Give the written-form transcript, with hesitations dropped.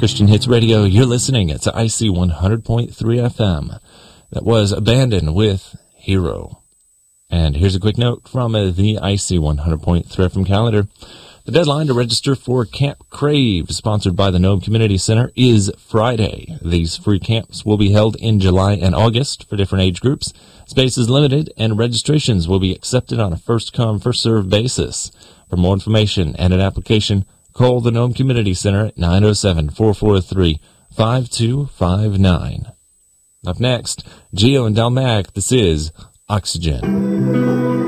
Christian Hits Radio. You're listening. It's IC 100.3 FM. That was Abandon with Hero. And here's a quick note from the IC 100.3 FM calendar. The deadline to register for Camp Crave, sponsored by the Nome Community Center, is Friday. These free camps will be held in July and August for different age groups. Space is limited, and registrations will be accepted on a first-come, first-served basis. For more information and an application, call the Nome Community Center at 907-443-5259. Up next, Geo and Del Mac, this is Oxygen.